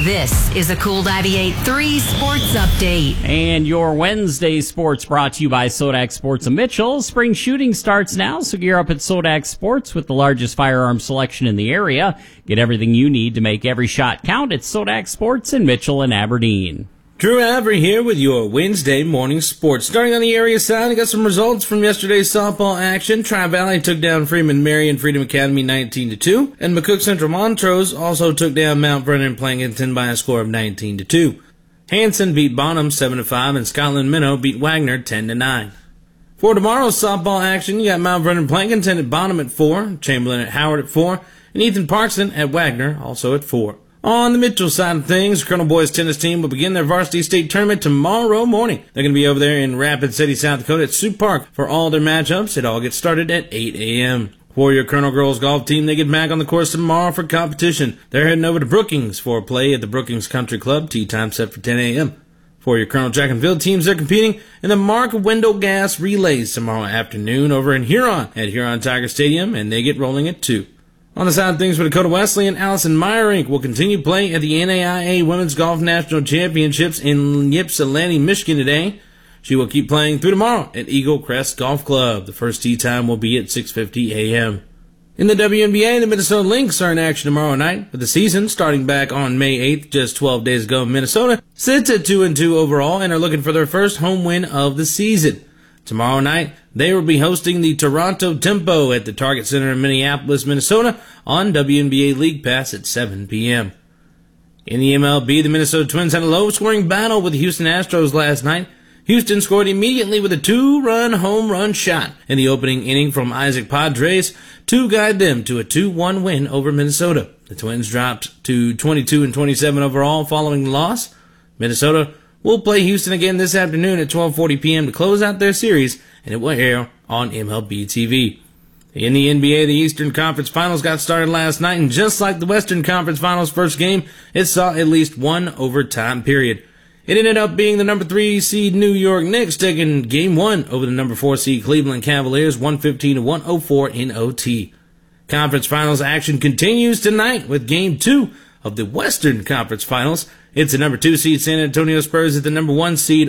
This is a Cool 98.3 Sports Update. And your Wednesday sports brought to you by Sodak Sports of Mitchell. Spring shooting starts now, so gear up at Sodak Sports with the largest firearm selection in the area. Get everything you need to make every shot count at Sodak Sports in Mitchell and Aberdeen. Drew Avery here with your Wednesday morning sports. Starting on the area side, I got some results from yesterday's softball action. Tri-Valley took down Freeman Marion Freedom Academy 19-2, and McCook Central Montrose also took down Mount Vernon Plankinton by a score of 19-2. Hanson beat Bonham 7-5, and Scotland Minnow beat Wagner 10-9. For tomorrow's softball action, you got Mount Vernon Plankinton at Bonham at 4, Chamberlain at Howard at 4, and Ethan Parkson at Wagner also at 4. On the Mitchell side of things, Colonel Boys tennis team will begin their varsity state tournament tomorrow morning. They're going to be over there in Rapid City, South Dakota at Sioux Park for all their matchups. It all gets started at 8 a.m. For your Colonel girls golf team, they get back on the course tomorrow for competition. They're heading over to Brookings for a play at the Brookings Country Club. Tee time set for 10 a.m. For your Colonel Jack and Field teams, they're competing in the Mark Wendell Gas Relays tomorrow afternoon over in Huron at Huron Tiger Stadium, and they get rolling at 2. On the side of things for Dakota Wesleyan, Allison Meyerink will continue playing at the NAIA Women's Golf National Championships in Ypsilanti, Michigan today. She will keep playing through tomorrow at Eagle Crest Golf Club. The first tee time will be at 6:50 a.m. In the WNBA, the Minnesota Lynx are in action tomorrow night, with the season starting back on May 8th, just 12 days ago. Minnesota sits at 2-2 overall and are looking for their first home win of the season. Tomorrow night, they will be hosting the Toronto Tempo at the Target Center in Minneapolis, Minnesota on WNBA League Pass at 7 p.m. In the MLB, the Minnesota Twins had a low-scoring battle with the Houston Astros last night. Houston scored immediately with a 2-run home run shot in the opening inning from Isaac Padres to guide them to a 2-1 win over Minnesota. The Twins dropped to 22-27 overall following the loss. Minnesota will play Houston again this afternoon at 12:40 p.m. to close out their series, and it will air on MLB TV. In the NBA, the Eastern Conference Finals got started last night, and just like the Western Conference Finals first game, it saw at least one overtime period. It ended up being the number 3 seed New York Knicks taking Game 1 over the number 4 seed Cleveland Cavaliers, 115-104 in OT. Conference Finals action continues tonight with Game 2 of the Western Conference Finals. It's the number 2 seed San Antonio Spurs at the number 1 seed